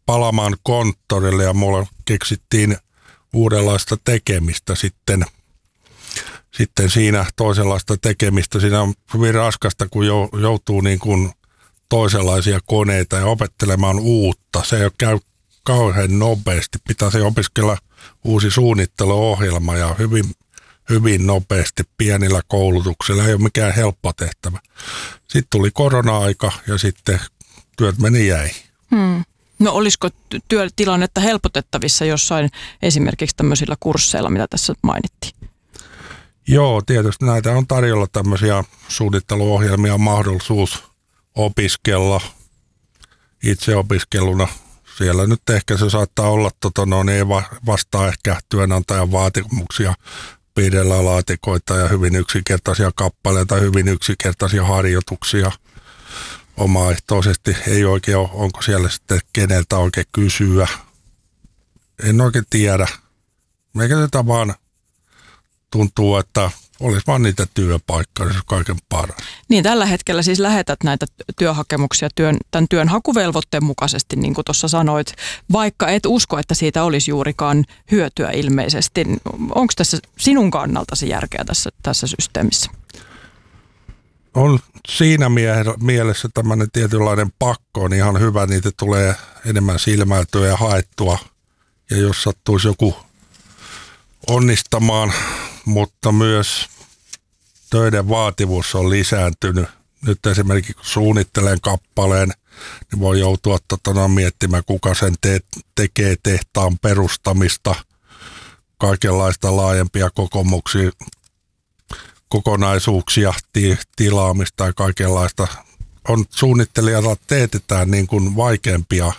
Palamaan konttorille ja mulla keksittiin uudenlaista tekemistä sitten siinä toisenlaista tekemistä. Siinä on hyvin raskasta, kun joutuu niin kuin toisenlaisia koneita ja opettelemaan uutta. Se ei käy kauhean nopeasti. Pitäisi opiskella uusi suunnitteluohjelma ja hyvin nopeasti pienillä koulutuksilla. Ei ole mikään helppo tehtävä. Sitten tuli korona-aika ja sitten työt meni jäihin. No olisiko työtilannetta helpotettavissa jossain esimerkiksi tämmöisillä kursseilla, mitä tässä mainittiin? Joo, tietysti näitä on tarjolla tämmöisiä suunnitteluohjelmia, mahdollisuus opiskella itse opiskeluna. Siellä nyt ehkä se saattaa olla, ei vastaa ehkä työnantajan vaatimuksia, piirrellä laatikoita ja hyvin yksinkertaisia kappaleita, hyvin yksinkertaisia harjoituksia omaehtoisesti. Ei oikein ole, onko siellä sitten keneltä oikein kysyä. En oikein tiedä. Meikä tätä vaan tuntuu, että olisi vaan niitä työpaikkoja, se on kaiken paras. Niin, tällä hetkellä siis lähetät näitä työhakemuksia tämän työn hakuvelvoitteen mukaisesti, niin kuin tuossa sanoit, vaikka et usko, että siitä olisi juurikaan hyötyä ilmeisesti. Onko tässä sinun kannaltasi järkeä tässä systeemissä? On siinä mielessä tämmöinen tietynlainen pakko on ihan hyvä, niitä tulee enemmän silmäiltyä ja haettua. Ja jos sattuisi joku onnistamaan, mutta myös töiden vaativuus on lisääntynyt. Nyt esimerkiksi kun suunnittelen kappaleen, niin voi joutua miettimään, kuka sen tekee tehtaan perustamista, kaikenlaista laajempia kokonaisuuksia, tilaamista ja kaikenlaista. Suunnittelijalla teetetään niin kuin vaikeampia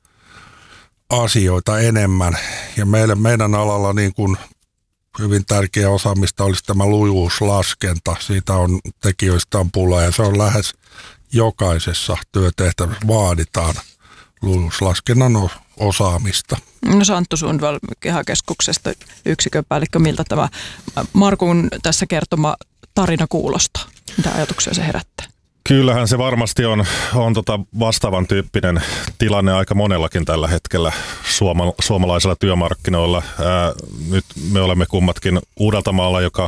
asioita enemmän. Ja meidän alalla niin kuin hyvin tärkeä osaamista olisi tämä lujuuslaskenta. Siitä on tekijöistä on pula ja se on lähes jokaisessa työtehtävässä vaaditaan lujuuslaskennan osaamista. No Santtu Sundvall Kehäkeskuksesta yksikköpäällikkö, miltä tämä Markun tässä kertoma tarina kuulostaa? Mitä ajatuksia se herättää? Kyllähän se varmasti on vastaavan tyyppinen tilanne aika monellakin tällä hetkellä suomalaisilla työmarkkinoilla. Nyt me olemme kummatkin Uudeltamaalla, joka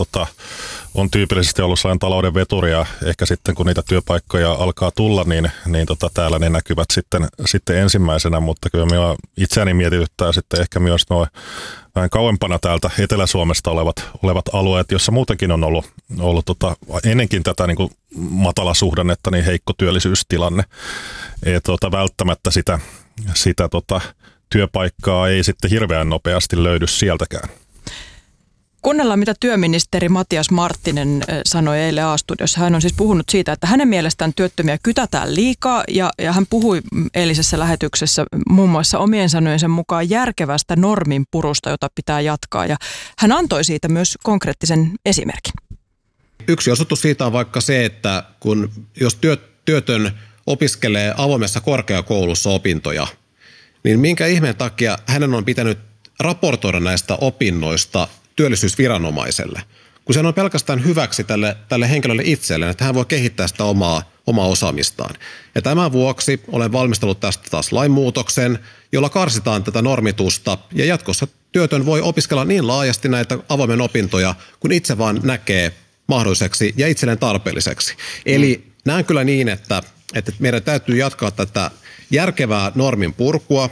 on tyypillisesti ollut sellainen talouden veturi, ja ehkä sitten kun niitä työpaikkoja alkaa tulla, niin täällä ne näkyvät sitten ensimmäisenä, mutta kyllä minua itseäni mietityttää sitten ehkä myös nuo vähän kauempana täältä Etelä-Suomesta olevat alueet, jossa muutenkin on ollut ennenkin tätä niin kuin matalasuhdannetta, niin heikko työllisyystilanne. Välttämättä sitä työpaikkaa ei sitten hirveän nopeasti löydy sieltäkään. Kuunnellaan, mitä työministeri Matias Marttinen sanoi eilen A-studiossa. Hän on siis puhunut siitä, että hänen mielestään työttömiä kytätään liikaa, ja hän puhui eilisessä lähetyksessä muun muassa omien sanojensa mukaan järkevästä normin purusta, jota pitää jatkaa, ja hän antoi siitä myös konkreettisen esimerkin. Yksi osoitus siitä on vaikka se, että jos työtön opiskelee avoimessa korkeakoulussa opintoja, niin minkä ihmeen takia hänen on pitänyt raportoida näistä opinnoista työllisyysviranomaiselle, kun se on pelkästään hyväksi tälle henkilölle itselleen, että hän voi kehittää sitä omaa osaamistaan. Ja tämän vuoksi olen valmistellut tästä taas lainmuutoksen, jolla karsitaan tätä normitusta, ja jatkossa työtön voi opiskella niin laajasti näitä avoimen opintoja, kun itse vaan näkee mahdolliseksi ja itselleen tarpeelliseksi. Eli näen kyllä niin, että meidän täytyy jatkaa tätä järkevää normin purkua.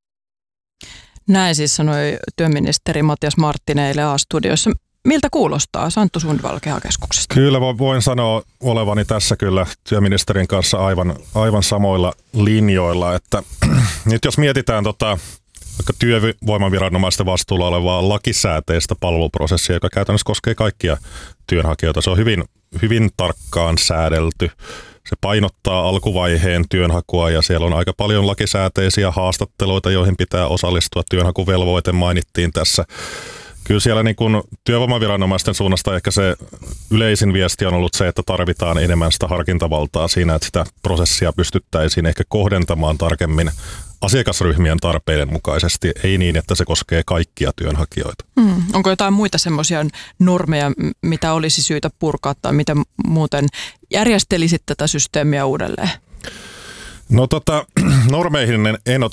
Näin siis sanoi työministeri Matias Marttinen eilen A-studiossa. Miltä kuulostaa Santtu Sundvall Kehäkeskuksesta? Kyllä voin sanoa olevani tässä kyllä työministerin kanssa aivan samoilla linjoilla, että nyt jos mietitään vaikka työvoimaviranomaisten vastuulla olevaa lakisääteistä palveluprosessia, joka käytännössä koskee kaikkia työnhakijoita, se on hyvin, hyvin tarkkaan säädelty. Se painottaa alkuvaiheen työnhakua ja siellä on aika paljon lakisääteisiä haastatteluita, joihin pitää osallistua. Työnhakuvelvoite mainittiin tässä. Kyllä siellä niin kuin työvoimaviranomaisten suunnasta ehkä se yleisin viesti on ollut se, että tarvitaan enemmän sitä harkintavaltaa siinä, että sitä prosessia pystyttäisiin ehkä kohdentamaan tarkemmin asiakasryhmien tarpeiden mukaisesti, ei niin, että se koskee kaikkia työnhakijoita. Onko jotain muita semmoisia normeja, mitä olisi syytä purkaa tai miten muuten järjestelisit tätä systeemiä uudelleen? No normeihin en